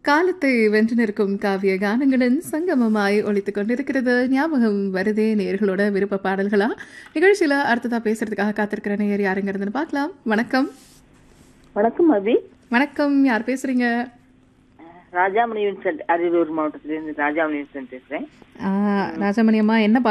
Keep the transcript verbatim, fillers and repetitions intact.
காலத்தை வென்று நிற்கும் காவிய கானங்களின் சங்கமமாய் ஒலித்துக் கொண்டிருக்கிறது. ஞாபகம் வருதே நேயர்களோட விருப்ப பாடல்களா நிகழ்ச்சியில அடுத்ததா பேசுறதுக்காக காத்திருக்கிற நேயர் யாருங்கிறதுன்னு பார்க்கலாம். வணக்கம். வணக்கம் அபி. வணக்கம், யார் பேசுறீங்க? ராஜாமணி வின்சென்ட், அரியலூர் மாவட்டத்திலிருந்து ராஜாமணி வின்சென்ட் பேசுறேன். ராஜாமணி அம்மா, என்ன